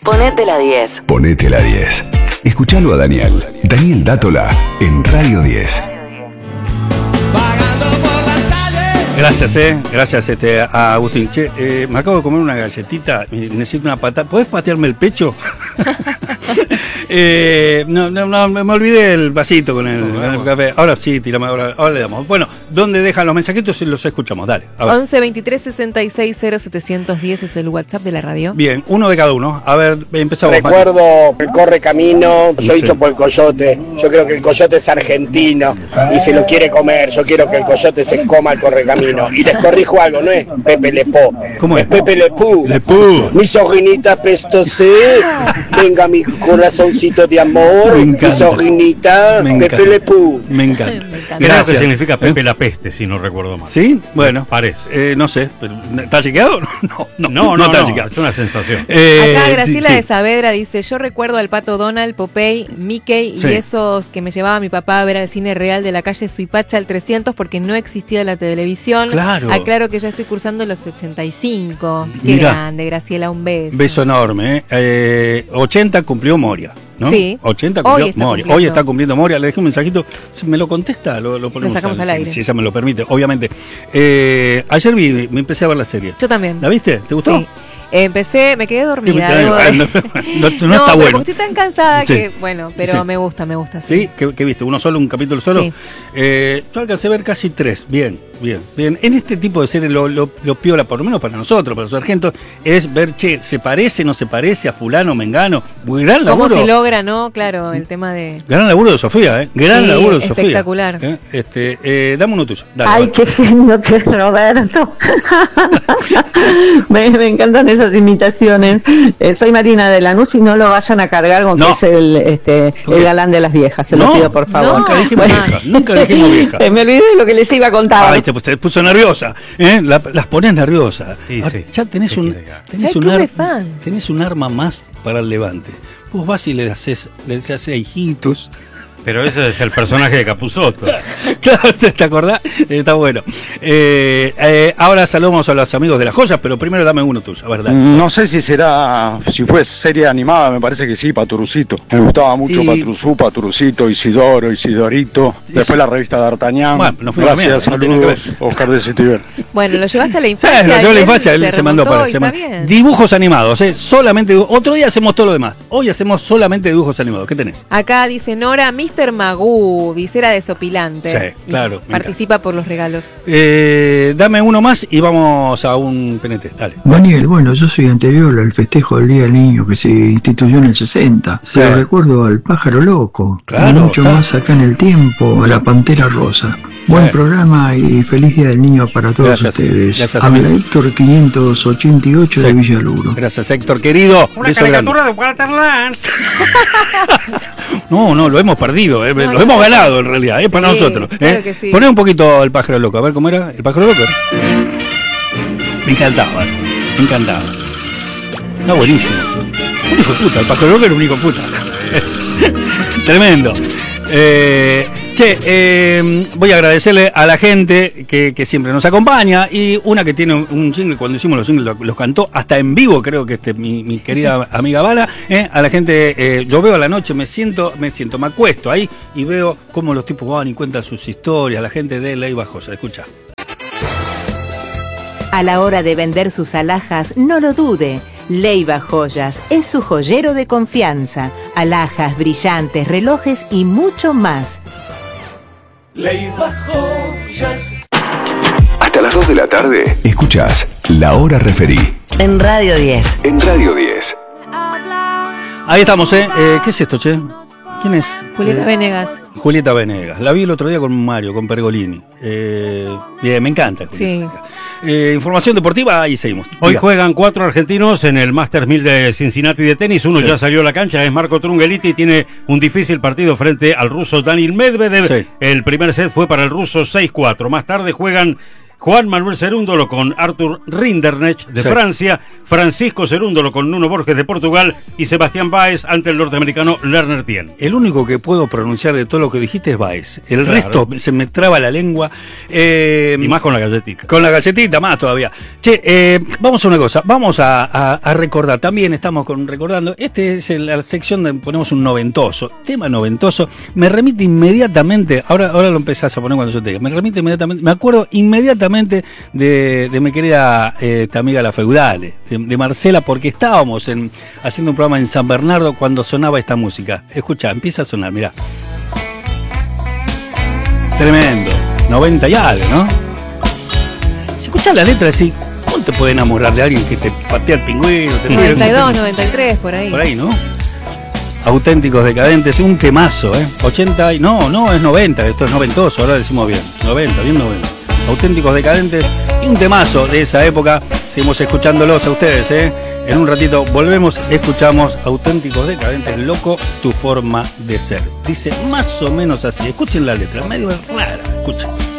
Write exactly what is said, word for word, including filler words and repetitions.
Ponete la diez. Ponete la diez. Escuchalo a Daniel. Daniel Dátola en Radio diez. Gracias, eh. Gracias este, a Agustín. Che, eh, me acabo de comer una galletita. Necesito una patada. ¿Podés patearme el pecho? eh, no, no, no, me olvidé el vasito con el, no, con el café. Ahora sí, tirame, ahora, ahora le damos. Bueno, ¿dónde dejan los mensajitos y los escuchamos? Dale. once veintitrés sesenta y seis cero setecientos diez es el WhatsApp de la radio. Bien, uno de cada uno. A ver, empezamos. Recuerdo el corre camino, yo hicho por el coyote. Yo creo que el coyote es argentino y se lo quiere comer. Yo quiero que el coyote se coma el corre camino. Y les corrijo algo, no es Pepe Le Po. ¿Cómo es? Es Pepe Le Pou. Le Pou. Mi sobrinita Pestosé. Venga mi corazoncito de amor. Mi sobrinita Pepe Le Pou. Me encanta. Me encanta. Creo que significa Pepe ¿Eh? la peste, si no recuerdo mal. ¿Sí? Bueno, parece. Eh, no sé. ¿Está chequeado? No, no, no, no, no, está no, chequeado. Es una sensación. Eh, Acá Graciela sí, de sí. Saavedra dice: yo recuerdo al Pato Donald, Popeye, Mickey Sí. y esos que me llevaba mi papá a ver al cine real de la calle Suipacha al trescientos porque no existía la televisión. Claro. Aclaro que ya estoy cursando los ochenta y cinco. Qué Mirá. grande, Graciela, un beso. Beso enorme. ¿eh? Eh, ochenta cumplió Moria, ¿no? Sí. ochenta cumplió Hoy está Moria. cumpliendo. Hoy está cumpliendo Moria. Le dejé un mensajito. Si me lo contesta, lo, lo ponemos Lo sacamos al si, aire. Si ella me lo permite, obviamente. Eh, ayer vi, me empecé a ver la serie. Yo también. ¿La viste? ¿Te gustó? Sí. Empecé, me quedé dormida. Sí, debo de- no, no, no, no está pero bueno. porque estoy tan cansada Sí. que, bueno, pero Sí. me gusta, me gusta. ¿Sí? ¿Qué, qué viste? ¿Uno solo? ¿Un capítulo solo? Sí. Eh, yo alcancé a ver casi tres. Bien, bien, bien. En este tipo de series lo, lo, lo piola, por lo menos para nosotros, para los sargentos, es ver, che, ¿se parece, no se parece a fulano, mengano? Muy gran laburo. ¿Cómo se logra, no? Claro, el tema de... Gran laburo de Sofía, ¿eh? Gran Sí, laburo de Sofía. espectacular. ¿Eh? Este, eh, dame uno tuyo. Dale, Ay, a ver. qué genio que es Roberto. me, me encantan esas imitaciones. Eh, soy Marina de Lanús y no lo vayan a cargar con No. que es el, este, ¿Con el qué? galán de las viejas. Se No, lo pido, por favor. Nunca dijimos Bueno. vieja. Nunca dijimos vieja. Eh, me olvidé de lo que les iba a contar. Ay, te, te puso nerviosa. ¿eh? La- las pones nerviosas. Sí, Ahora, sí. ya tenés ¿Qué un, quiere que haga? tenés, Ya hay un club ar- de fans. tenés un arma más para el levante. Vos vas y le haces, le haces a hijitos. Pero ese es el personaje de Capusotto. Claro, ¿te acordás? Está bueno. Eh, eh, ahora saludamos a los amigos de las joyas, pero primero dame uno tuyo, ¿verdad? No sé si será, si fue serie animada, me parece que sí, Paturucito. Me gustaba mucho Y- Patrusú, Paturucito, Isidoro, Isidorito. Después la revista D'Artagnan. Bueno, no fue la Gracias, mía, no tiene que saludos, Oscar de Cetiver. Bueno, lo llevaste a la Sí, infancia. lo llevó a la y él infancia, él se mandó remontó para y se está ma- bien. Dibujos animados, ¿eh? Solamente dibu- otro día hacemos todo lo demás. Hoy hacemos solamente dibujos animados. ¿Qué tenés? Acá dice Nora, mister Magoo, visera desopilante. Sí, Y claro, me participa por los regalos. Eh, dame uno más y vamos a un P N T. Dale. Daniel, bueno, yo soy anterior al festejo del Día del Niño que se instituyó en el sesenta. Sí. Pero recuerdo al Pájaro Loco. Claro, y mucho está. más acá en el tiempo, a la Pantera Rosa. Buen Sí. programa y feliz Día del Niño para todos Gracias, ustedes. gracias, Habla amigo. Héctor quinientos ochenta y ocho Sí. de Villaluro. Gracias, Héctor, querido. Una Beso grande. caricatura de Walter Lance. No, no, lo hemos perdido, eh, No, lo no. hemos ganado en realidad, es para Sí, nosotros. claro eh. que sí. Poné un poquito el pájaro loco, a ver cómo era el pájaro loco. Me encantaba, me encantaba. No, buenísimo. Un hijo de puta, el pájaro loco era un hijo de puta. Tremendo. Eh, che, eh, voy a agradecerle a la gente que, que siempre nos acompaña y una que tiene un, un jingle, cuando hicimos los jingles los cantó hasta en vivo, creo que este mi, mi querida amiga Bala, eh, a la gente, eh, yo veo a la noche, me siento, me siento, me acuesto ahí y veo cómo los tipos van y cuentan sus historias, la gente de Leiva Joya, escucha. A la hora de vender sus alhajas, no lo dude. Leiva Joyas es su joyero de confianza. Alhajas, brillantes, relojes y mucho más. Leiva Joyas. Hasta las dos de la tarde, escuchás La Hora Referí En Radio diez. en Radio diez. Ahí estamos, ¿eh? eh ¿Qué es esto, che? ¿Quién es? Julieta Eh, Venegas. Julieta Venegas. La vi el otro día con Mario, con Pergolini. Eh, bien, me encanta. Julieta Sí. Venegas. Eh, información deportiva, ahí seguimos. Hoy Diga. juegan cuatro argentinos en el Masters mil de Cincinnati de tenis. Uno Sí. ya salió a la cancha, es Marco Trungeliti, y tiene un difícil partido frente al ruso Daniil Medvedev. Sí. El primer set fue para el ruso seis cuatro. Más tarde juegan Juan Manuel Cerúndolo con Arthur Rinderknecht de Sí. Francia, Francisco Cerúndolo con Nuno Borges de Portugal y Sebastián Báez ante el norteamericano Lerner Tien. El único que puedo pronunciar de todo lo que dijiste es Baez. El Claro. resto se me traba la lengua. Eh, Y más con la galletita. Con la galletita más todavía. Che, eh, vamos a una cosa. Vamos a, a- a recordar. También estamos con recordando. Este es el- la sección donde ponemos un noventoso. Tema noventoso. Me remite inmediatamente. Ahora, ahora lo empezás a poner cuando yo te diga. Me remite inmediatamente. Me acuerdo inmediatamente de, de mi querida eh, esta amiga La Feudale, de, de Marcela, porque estábamos en, haciendo un programa en San Bernardo cuando sonaba esta música. Escucha, empieza a sonar, mirá. Tremendo. noventa y algo, ¿no? Si escuchás la letra así, ¿cómo te puede enamorar de alguien que te patea el pingüino? Te tira noventa y dos, un- noventa y tres, por ahí. Por ahí, ¿no? Auténticos Decadentes, un temazo, ¿eh? ochenta y... No, no, es noventa, esto es noventoso, ahora decimos bien. noventa, bien noventa. Auténticos Decadentes y un temazo de esa época. Seguimos escuchándolos a ustedes, ¿eh? En un ratito volvemos, escuchamos Auténticos Decadentes, Loco, tu forma de ser. Dice más o menos así. Escuchen la letra, medio rara. Escuchen.